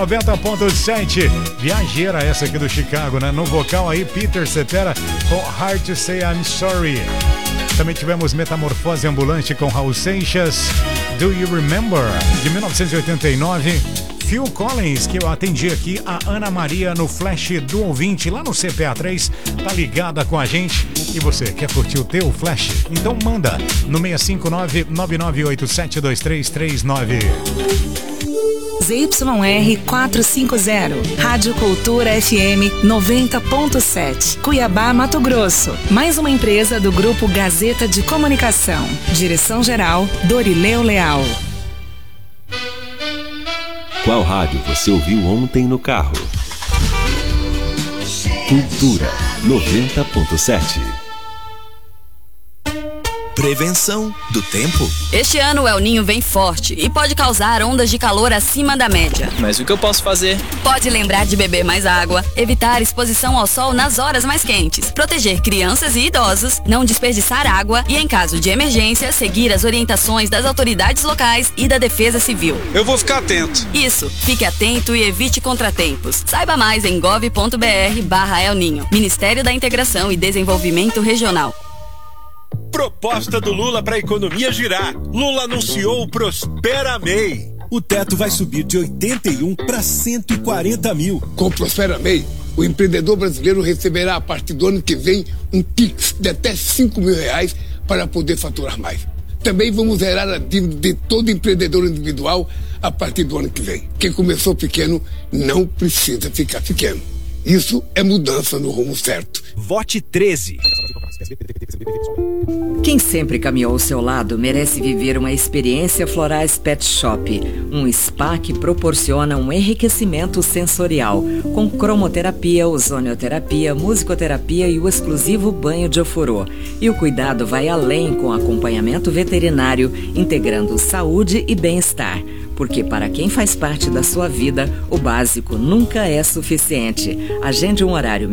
90.7, viajeira essa aqui do Chicago, né? No vocal aí, Peter Cetera com Hard to Say I'm Sorry. Também tivemos Metamorfose Ambulante com Raul Seixas, Do You Remember, de 1989. Phil Collins, que eu atendi aqui, a Ana Maria no Flash do Ouvinte, lá no CPA3, tá ligada com a gente. E você, quer curtir o teu Flash? Então manda no 659-9987-2339. ZYR 450, Rádio Cultura FM 90.7, Cuiabá, Mato Grosso. Mais uma empresa do Grupo Gazeta de Comunicação. Direção-geral, Dorileu Leal. Qual rádio você ouviu ontem no carro? Cultura 90.7. Prevenção do tempo. Este ano o El Ninho vem forte e pode causar ondas de calor acima da média. Mas o que eu posso fazer? Pode lembrar de beber mais água, evitar exposição ao sol nas horas mais quentes, proteger crianças e idosos, não desperdiçar água e, em caso de emergência, seguir as orientações das autoridades locais e da Defesa Civil. Eu vou ficar atento. Isso, fique atento e evite contratempos. Saiba mais em gov.br/El Ninho. Ministério da Integração e Desenvolvimento Regional. Proposta do Lula para a economia girar. Lula anunciou o Prospera MEI. O teto vai subir de 81 para 140 mil. Com o Prospera MEI, o empreendedor brasileiro receberá a partir do ano que vem um Pix de até R$5 mil para poder faturar mais. Também vamos zerar a dívida de todo empreendedor individual a partir do ano que vem. Quem começou pequeno não precisa ficar pequeno. Isso é mudança no rumo certo. Vote 13. Quem sempre caminhou ao seu lado merece viver uma experiência Florais Pet Shop, um spa que proporciona um enriquecimento sensorial, com cromoterapia, ozonioterapia, musicoterapia e o exclusivo banho de ofurô. E o cuidado vai além com acompanhamento veterinário, integrando saúde e bem-estar. Porque para quem faz parte da sua vida, o básico nunca é suficiente. Agende um horário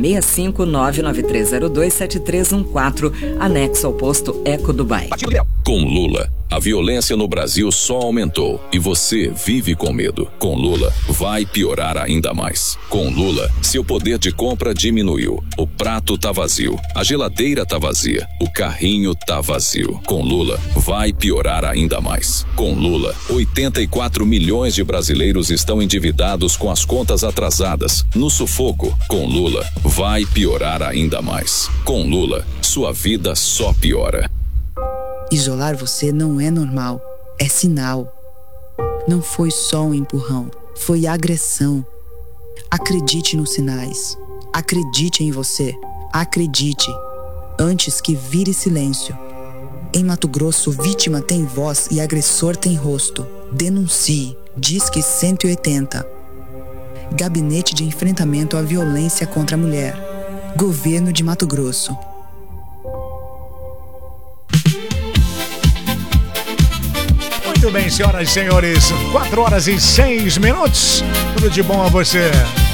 65993027314, anexo ao posto Eco Dubai. Com Lula, a violência no Brasil só aumentou e você vive com medo. Com Lula, vai piorar ainda mais. Com Lula, seu poder de compra diminuiu. O prato tá vazio, a geladeira tá vazia, o carrinho tá vazio. Com Lula, vai piorar ainda mais. Com Lula, 84 milhões de brasileiros estão endividados com as contas atrasadas, no sufoco. Com Lula, vai piorar ainda mais. Com Lula, sua vida só piora. Isolar você não é normal, é sinal. Não foi só um empurrão, foi agressão. Acredite nos sinais. Acredite em você. Acredite, antes que vire silêncio. Em Mato Grosso, vítima tem voz e agressor tem rosto. Denuncie. Disque 180. Gabinete de Enfrentamento à Violência contra a Mulher. Governo de Mato Grosso. Muito bem, senhoras e senhores, 4 horas e 6 minutos. Tudo de bom a você.